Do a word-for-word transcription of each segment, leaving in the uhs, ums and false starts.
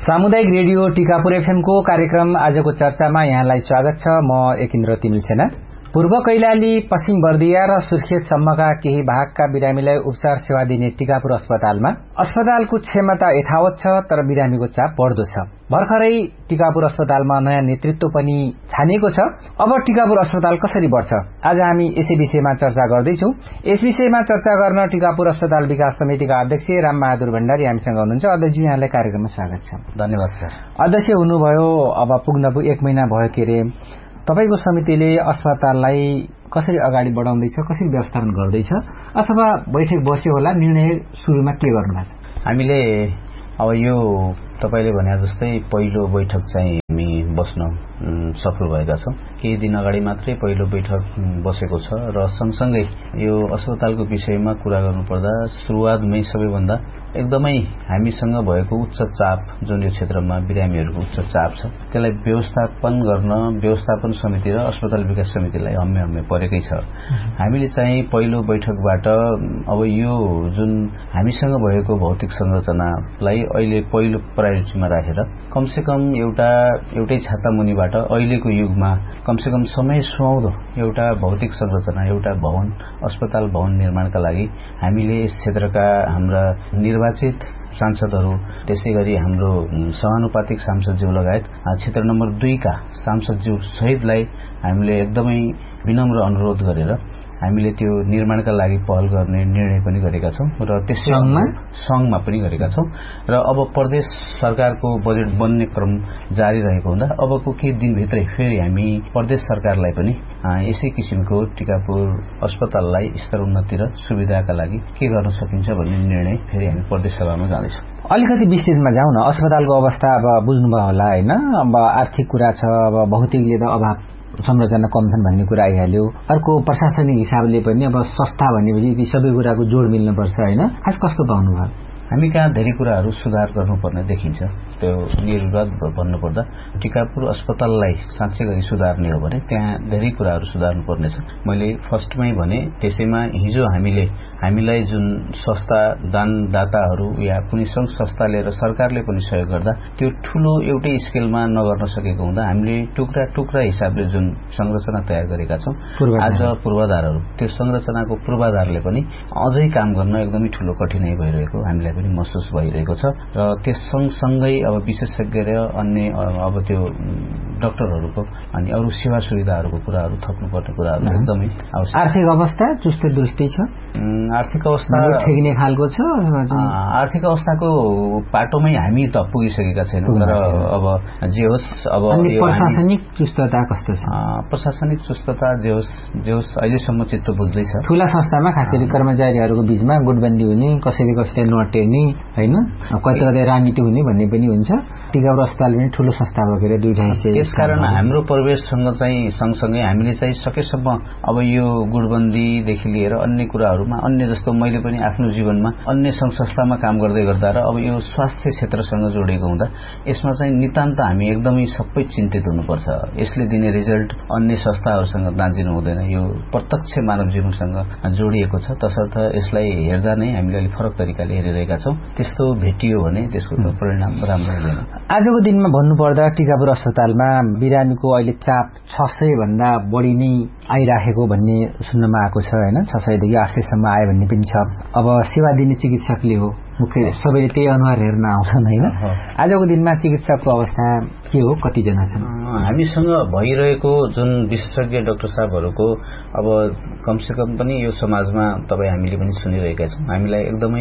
सामुदायिक radio Tikapur FM को कार्यक्रम आजको चर्चामा यहाँलाई स्वागत छ। म एकिन्द्र तिमिल सेना। पूर्व कैलाली, पश्चिम बर्दिया र सुर्खेतसम्मका केही भागका बिरामीलाई उपचार सेवा दिने टिकापुर अस्पतालमा अस्पतालको क्षमता यथावत छ, तर बिरामीको चाप बढ्दो छ। भर्खरै टिकापुर अस्पतालमा नयाँ नेतृत्व पनि छानिएको छ। अब टिकापुर अस्पताल कसरी बढ्छ, आज हामी यसै विषयमा चर्चा गर्दैछौं। यस विषयमा चर्चा गर्न टिकापुर अस्पताल विकास समितिका अध्यक्ष रामबहादुर भण्डारी हामीसँग हुनुहुन्छ। अध्यक्षजी, यहाँलाई कार्यक्रममा स्वागत छ। धन्यवाद सर। अध्यक्ष हुनुभयो, अब पुग्न एक महिना भयो के रे, तपाईको समितिले अस्पताललाई कसरी अगाडि बढाउँदैछ, कसरी व्यवस्थापन गर्दैछ, अथवा बैठक बस्यो होला, निर्णय सुरुमा के गर्नुभएको छ? हामीले अब यो तपाईले भने जस्तै पहिलो बैठक चाहिँ हामी बस्न सफल भएका छौं। केही दिन अगाडि मात्रै पहिलो बैठक बसेको छ र सँगसँगै यो अस्पतालको विषयमा कुरा गर्नुपर्दा सुरुवातमै सबैभन्दा एकदमै हामीसँग भएको उच्च चाप, जुन यो क्षेत्रमा बिरामीहरूको उच्च चाप छ, त्यसलाई व्यवस्थापन गर्न व्यवस्थापन समिति र अस्पताल विकास समितिलाई हम्मे हम्मे परेकै छ। हामीले चाहिँ पहिलो बैठकबाट अब यो जुन हामीसँग भएको भौतिक संरचनालाई अहिले पहिलो प्रायोरिटीमा राखेर कमसेकम एउटा एउटै छाता मुनिबाट अहिलेको युगमा कमसेकम समय सुहाउँदो एउटा भौतिक संरचना, एउटा भवन, अस्पताल भवन निर्माणका लागि हामीले यस क्षेत्रका हाम्रा निर्वाचित सांसदहरू, त्यसैगरी हाम्रो समानुपातिक सांसदज्यू लगायत क्षेत्र नम्बर दुई का सांसदज्यू सहितलाई हामीले एकदमै विनम्र अनुरोध गरेर हामीले त्यो निर्माणका लागि पहल गर्ने निर्णय पनि गरेका छौं र त्यसैमा संघमा पनि गरेका छौं। र अब प्रदेश सरकारको बजेट बन्ने क्रम जारी रहेको हुँदा अबको केही दिनभित्रै फेरि हामी प्रदेश सरकारलाई पनि यसै किसिमको टिकापुर अस्पताललाई स्तर उन्नति र सुविधाका लागि के गर्न सकिन्छ भन्ने निर्णय फेरि हामी प्रदेश सभामा जाँदैछौं। अलिकति विस्तृतमा जाउँ न। अस्पतालको अवस्था अब बुझ्नुभयो होला हैन? अब आर्थिक कुरा छ, अब भौतिकले त अभाव, संरचना कम छन् भन्ने कुरा आइहाल्यो। अर्को प्रशासनिक हिसाबले पनि अब संस्था भनेपछि ती सबै कुराको जोड मिल्नुपर्छ हैन? खास कस्तो पाउनुभयो? हामी कहाँ धेरै कुराहरू सुधार गर्नुपर्ने देखिन्छ। त्यो निर्विवाद भन्नुपर्दा टिकापुर अस्पताललाई साँच्चै गरी सुधार्ने हो भने त्यहाँ धेरै कुराहरू सुधार्नुपर्नेछ। मैले फर्स्टमै भने त्यसैमा हिजो हामीले हामीलाई जुन संस्था दानदाताहरू या कुनै संघ संस्थाले र सरकारले पनि सहयोग गर्दा त्यो ठूलो एउटै स्केलमा नगर्न सकेको हुँदा हामीले टुक्रा टुक्रा हिसाबले जुन संरचना तयार गरेका छौं आज पूर्वाधारहरू, त्यो संरचनाको पूर्वाधारले पनि अझै काम गर्न एकदमै ठूलो कठिनाई भइरहेको हामीलाई पनि महसुस भइरहेको छ। र त्यस सँगसँगै अब विशेषज्ञ र अन्य अब त्यो डाक्टरहरूको अनि अरू सेवा सुविधाहरूको कुराहरू थप्नुपर्ने कुराहरू एकदमै आवश्यक। आर्थिक अवस्था चुस्त दुरुस्तै छ? आर्थिक अवस्था ठेक्ने खालको छ? आर्थिक अवस्थाको पाटोमै हामी त पुगिसकेका छैनौं, तर अब जे होस् अब प्रशासनिक चुस्तता कस्तो छ? प्रशासनिक चुस्तता जे होस् जे होस् अहिलेसम्म चित्त बुझ्दैछ। ठूला संस्थामा खास गरी कर्मचारीहरूको बीचमा गुटबन्दी हुने, कसैले कसैले नटेर्ने हैन, कतै कतै राजनीति हुने भन्ने पनि हुन्छ। टिकापुर अस्पताल पनि ठूलो संस्था भएर दुईटा हिस्से। त्यसकारण हाम्रो प्रवेशसँग चाहिँ सँगसँगै हामीले चाहिँ सकेसम्म अब यो गुटबन्दीदेखि लिएर अन्य कुराहरूमा अन्य जस्तो मैले पनि आफ्नो जीवनमा अन्य संघ संस्थामा काम गर्दै गर्दा र अब यो स्वास्थ्य क्षेत्रसँग जोडिएको हुँदा यसमा चाहिँ नितान्त हामी एकदमै सबै चिन्तित हुनुपर्छ। यसले दिने रिजल्ट अन्य संस्थाहरूसँग दाँजिनु हुँदैन, यो प्रत्यक्ष मानव जीवनसँग जोडिएको छ। तसर्थ यसलाई हेर्दा नै हामीले अलि फरक तरिकाले हेरिरहेका छौं। त्यस्तो भेटियो भने त्यसको परिणाम राम्रो हुँदैन। आजको दिनमा भन्नुपर्दा टिकापुर अस्पतालमा बिरामीको अहिले चाप छ सय भन्दा बढी नै आइराखेको भन्ने सुन्नमा आएको छ हैन? छ सय देखि आठ सय सम्म आयो भन्ने पनि छ। अब सेवा दिने चिकित्सकले हो मुख्य, सबैले त्यही अनुहार हेर्न आउँछन् हैन? आजको दिनमा चिकित्सकको अवस्था के हो, कतिजना छन्? हामीसँग भइरहेको जुन विशेषज्ञ डाक्टर साहबहरूको अब कमसेकम पनि यो समाजमा तपाईँ हामीले पनि सुनिरहेका छौं। हामीलाई एकदमै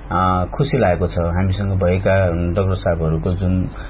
खुसी लागेको छ हामीसँग भएका डाक्टर साहबहरूको जुन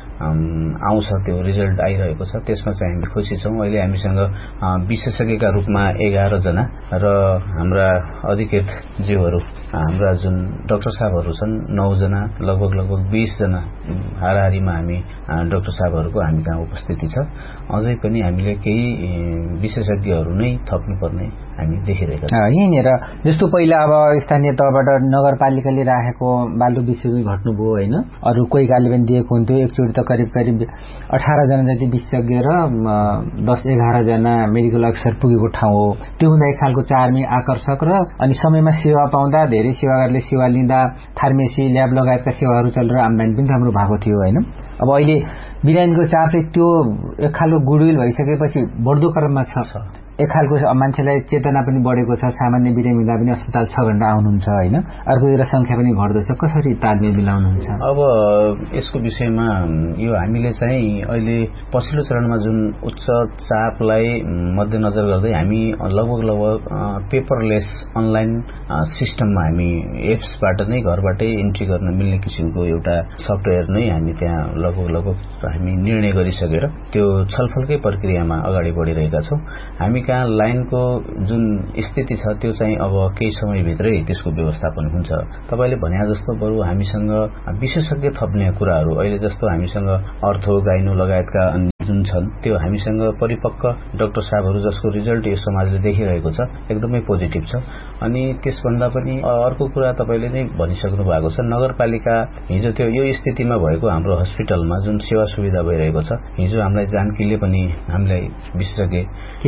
आउँछ त्यो रिजल्ट आइरहेको छ, त्यसमा चाहिँ हामी खुसी छौं। अहिले हामीसँग विशेषज्ञका रूपमा एघार जना र हाम्रा अधिकृत जीवहरू हाम्रा जुन डाक्टर साहबहरू छन् नौ जना, लगभग लगभग बीस जना हाराहारीमा हामी डाक्टर साहबहरूको हामी कहाँ उपस्थिति छ। अझै पनि हामीले केही विशेषज्ञहरू नै थप्नुपर्ने हामी देखिरहेका छौँ। यहीँनिर जस्तो पहिला अब स्थानीय तहबाट नगरपालिकाले राखेको बालु विषयमा घट्नुभयो होइन, अरू कोही कालले पनि दिएको हुन्थ्यो। एकचोटि त करिब करिब अठार जना जति विशेषज्ञ र दस एघार जना मेडिकल अफिसर पुगेको ठाउँ हो। त्यो हुँदा एक खालको चार्मी आकर्षक र अनि समयमा सेवा पाउँदा धेरै सेवागारले सेवा लिँदा फार्मेसी ल्याब लगायतका सेवाहरू चलेर आम्दानी पनि राम्रो भएको थियो होइन। अब अहिले बिरामीको चार्ज चाहिँ त्यो एक खालको गुडविल भइसकेपछि बढ्दो क्रममा छ। एक खालको मान्छेलाई चेतना पनि बढेको छ, सामान्य बिरामी हुँदा पनि अस्पताल छ घण्टा आउनुहुन्छ होइन, अर्कोतिर संख्या पनि घट्दछ। कसरी तालमेल मिलाउनुहुन्छ? अब यसको विषयमा यो हामीले चाहिँ अहिले पछिल्लो चरणमा जुन उच्च चापलाई मध्यनजर गर्दै हामी लगभग लगभग पेपरलेस अनलाइन सिस्टममा हामी एप्सबाट नै घरबाटै इन्ट्री गर्न मिल्ने किसिमको एउटा सफ्टवेयर नै हामी त्यहाँ लगभग लगभग हामी निर्णय गरिसकेर त्यो छलफलकै प्रक्रियामा अगाडि बढिरहेका छौँ। हामी कहाँ लाइनको जुन स्थिति छ त्यो चाहिँ अब केही समयभित्रै त्यसको व्यवस्थापन हुन्छ। तपाईँले भने जस्तो बरु हामीसँग विशेषज्ञ थप्ने कुराहरू अहिले जस्तो हामीसँग अर्थो गाइनो लगायतका जुन छन् त्यो हामीसँग परिपक्व डाक्टर साहबहरू जसको रिजल्ट यो समाजले देखिरहेको छ एकदमै पोजिटिभ छ। अनि त्यसभन्दा पनि अर्को कुरा तपाईँले नै भनिसक्नु भएको छ, नगरपालिका हिजो त्यो यो स्थितिमा भएको हाम्रो हस्पिटलमा जुन सेवा सुविधा भइरहेको छ, हिजो हामीलाई जानकीले पनि हामीलाई विशेषज्ञ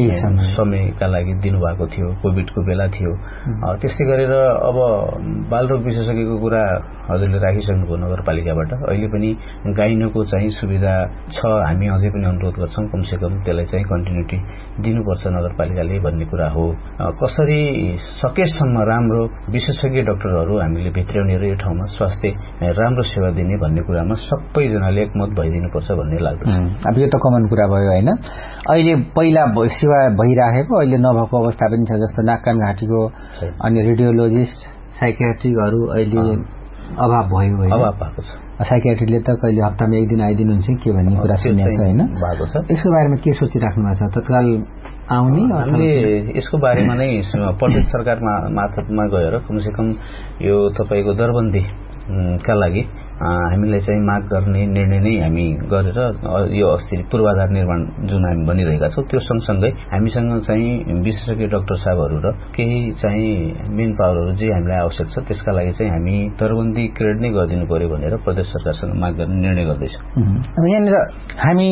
समयका लागि दिनुभएको थियो, कोभिडको बेला थियो। त्यस्तै गरेर अब बालरोग विशेषज्ञको कुरा हजुरले राखिसक्नुभयो नगरपालिकाबाट। अहिले पनि गाइनोको चाहिँ सुविधा छ, हामी अझै पनि अनुरोध गर्छौँ कमसेकम त्यसलाई चाहिँ कन्टिन्युटी दिनुपर्छ नगरपालिकाले भन्ने कुरा हो। कसरी सकेसम्म राम्रो विशेषज्ञ डाक्टरहरू हामीले भित्र्याउने र यो ठाउँमा स्वास्थ्य राम्रो सेवा दिने भन्ने कुरामा सबैजनाले एकमत भइदिनुपर्छ भन्ने लाग्दछ। अब यो त कमन कुरा भयो होइन। अहिले पहिला सेवा भइराखेको अहिले नभएको अवस्था पनि छ, जस्तो नाक कान घाँटीको अनि रेडियोलोजिस्ट साइकियाट्रिकहरू अहिले अभाव भयो होइन, अभाव भएको छ। साइकियाट्रिकले त कहिले हप्तामा एक दिन आइदिनुहुन्छ के भन्ने कुरा सुनेको छ होइन। यसको बारेमा के सोचिराख्नु भएको छ? तत्काल आउने हामीले यसको बारेमा नै प्रदेश सरकार मार्फतमा गएर कमसेकम यो तपाईँको दरबन्दी का लागि हामीलाई चाहिँ माग गर्ने निर्णय नै हामी गरेर यो अस्ति पूर्वाधार निर्माण जुन हामी बनिरहेका छौँ त्यो सँगसँगै हामीसँग चाहिँ विशेषज्ञ डाक्टर साहबहरू र केही चाहिँ मेन पावरहरू जे हामीलाई आवश्यक छ त्यसका लागि चाहिँ हामी दरबन्दी क्रेड नै गरिदिनु पर्यो भनेर प्रदेश सरकारसँग माग गर्ने निर्णय गर्दैछौँ। अब यहाँनिर हामी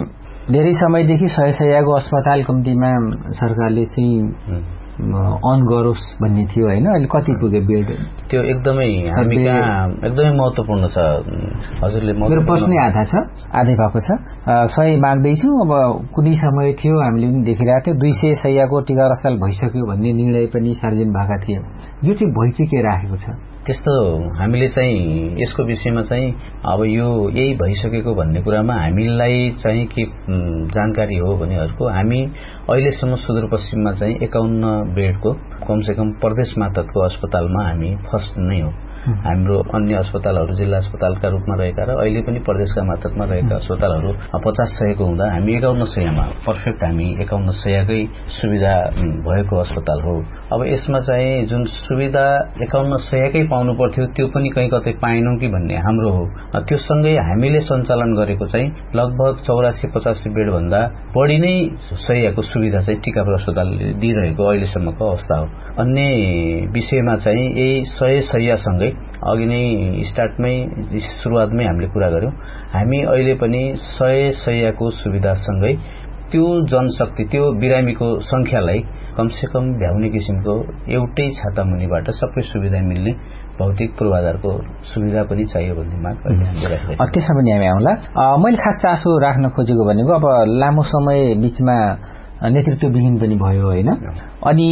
धेरै समयदेखि सय सयको अस्पताल कम्तीमा सरकारले चाहिँ अन गरोस् भन्ने थियो होइन, अहिले कति पुग्यो बेड? त्यो एकदमै हामी कहाँ एकदमै महत्त्वपूर्ण छ। हजुरले मेरो प्रश्नै आधा छ, आधै भएको छ। सय माग्दैछु। अब कुनै समय थियो हामीले पनि देखिरहेको थियो दुई सय सयको टीका अस्पताल भइसक्यो भन्ने निर्णय पनि सार्वजनिक भएका थिए। यो चाहिँ भइ चाहिँ के राखेको छ? त्यस्तो हामीले चाहिँ यसको विषयमा चाहिँ अब यो यही भइसकेको भन्ने कुरामा हामीलाई चाहिँ के जानकारी हो भनेहरूको हामी अहिलेसम्म सुदूरपश्चिममा चाहिँ एकाउन्न बेडको कमसेकम प्रदेश मातहतको अस्पतालमा हामी फर्स्ट नै हो। हाम्रो अन्य अस्पतालहरू जिल्ला अस्पतालका रूपमा रहेका र अहिले पनि प्रदेशका मातहतमा रहेका अस्पतालहरू पचास सयको हुँदा हामी एकाउन्न सयमा पर्फेक्ट हामी एकाउन्न सयकै सुविधा भएको अस्पताल हो। अब यसमा चाहिँ जुन सुविधा एकाउन्न सयकै पाउनु पर्थ्यो त्यो पनि कहीँ कतै पाएनौँ कि भन्ने हाम्रो हो। त्यो सँगै हामीले सञ्चालन गरेको चाहिँ लगभग चौरासी पचासी बेडभन्दा बढी नै सयको सुविधा चाहिँ टीकापुर अस्पतालले दिइरहेको अहिलेसम्मको अवस्था हो। अन्य विषयमा चाहिँ यही सय सयसँगै अघि नै स्टार्टमै सुरुवातमै हामीले कुरा गर्यौं, हामी अहिले पनि सय सयको सुविधासँगै त्यो जनशक्ति त्यो बिरामीको संख्यालाई कमसेकम भ्याउने किसिमको एउटै छातामुनिबाट सबै सुविधा मिल्ने भौतिक पूर्वाधारको सुविधा पनि चाहियो भन्ने माग अहिले हामीले राखेका छौँ। त्यसमा पनि हामी आउँला। मैले खास चासो राख्न खोजेको भनेको अब लामो समय बीचमा नेतृत्वविहीन पनि भयो होइन, अनि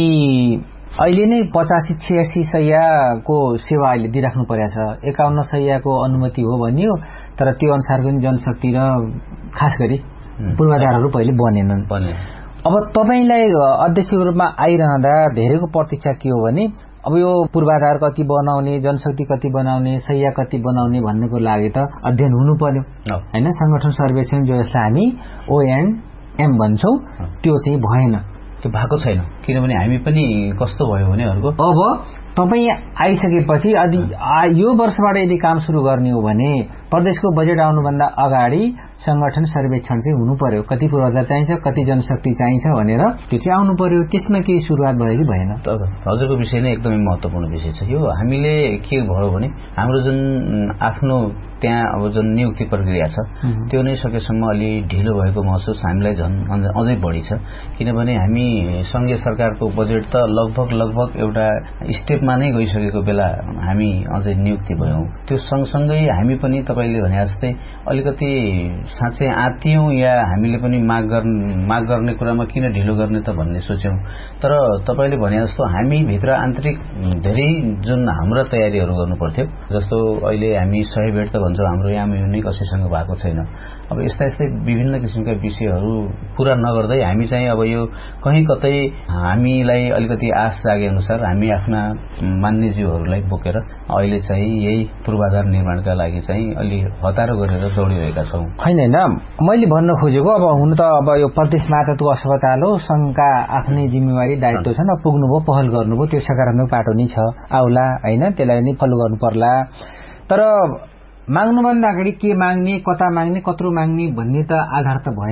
अहिले नै पचासी छियासी सयको सेवा अहिले दिइराख्नु परेको छ। एकाउन्न सयको अनुमति हो भनियो तर त्यो अनुसारको पनि जनशक्ति र खास गरी पूर्वाधारहरू पहिले बनेनन्। अब तपाईलाई अध्यक्षको रूपमा आइरहँदा धेरैको प्रतीक्षा के हो भने अब यो पूर्वाधार कति बनाउने, जनशक्ति कति बनाउने, सय्या कति बनाउने भन्नेको लागि त अध्ययन हुनु पर्यो हैन। संगठन सर्वेक्षण जो जसलाई हामी ओ एन्ड एम भन्छौं त्यो चाहिँ भएन, त्यो भएको छैन। किनभने हामी पनि कस्तो भयो भने अर्को अब तपाईँ आइसकेपछि यो वर्षबाट यदि काम सुरु गर्ने हो भने प्रदेशको बजेट आउनुभन्दा अगाडि संगठन सर्वेक्षण चाहिँ हुनु पर्यो, कति पूर्वाधार चाहिन्छ, कति जनशक्ति चाहिन्छ भनेर त्यो चाहिँ आउनु पर्यो। त्यसमा केही सुरुवात भयो कि भएन? हजुरको विषय नै एकदमै महत्त्वपूर्ण विषय छ। यो हामीले के भयो भने हाम्रो जुन आफ्नो त्यहाँ अब जुन नियुक्ति प्रक्रिया छ त्यो नै सकेसम्म अलि ढिलो भएको महसुस हामीलाई झन् अझै बढी छ। किनभने हामी संघीय सरकारको बजेट त लगभग लगभग एउटा स्टेपमा नै गइसकेको बेला हामी अझै नियुक्ति भयौं। त्यो सँगसँगै हामी पनि तपाईले भने जस्तै अलिकति साँच्चै आत्तियौं या हामीले पनि माग गर्ने माग गर्ने कुरामा किन ढिलो गर्ने त भन्ने सोच्यौं। तर तपाईले भने जस्तो हामी भित्र आन्तरिक धेरै जुन हाम्रो तयारीहरू गर्नु पर्थ्यो, जस्तो अहिले हामी सय बेड त भन्छौं हाम्रो यहाँ युनिक कसैसँग भएको छैन। अब यस्ता यस्तै विभिन्न किसिमका विषयहरू पूरा नगर्दै हामी चाहिँ अब यो कहीं कतै हामीलाई अलिकति आश जागे अनुसार हामी आफ्ना मान्यज्यूहरूलाई बोकेर अहिले चाहिँ यही पूर्वाधार निर्माणका लागि चाहिँ अलि हतारो गरेर दौडिरहेका छौं। हैन हैन मैले भन्न खोजेको अब हुन त अब यो प्रदेश मातहतको अस्पताल हो, संघका आफ्नै जिम्मेवारी दायित्व छन्, अब पुग्नुभयो पहल गर्नुभयो, त्यो सकारात्मक बाटो नै छ आउला हैन, त्यसलाई नै फलो गर्नु पर्ला। तर माग्नुभन्दा अगाडि के माग्ने, कता माग्ने, कत्रो माग्ने भन्ने त आधार त भएन।